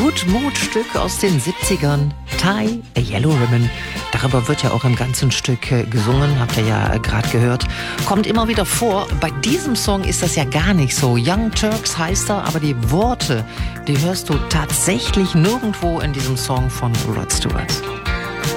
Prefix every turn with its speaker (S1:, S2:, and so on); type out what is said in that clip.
S1: Good Mood Stück aus den 70ern. Tie a Yellow Ribbon. Darüber wird ja auch im ganzen Stück gesungen, habt ihr ja gerade gehört. Kommt immer wieder vor. Bei diesem Song ist das ja gar nicht so. Young Turks heißt er, aber die Worte, die hörst du tatsächlich nirgendwo in diesem Song von Rod Stewart.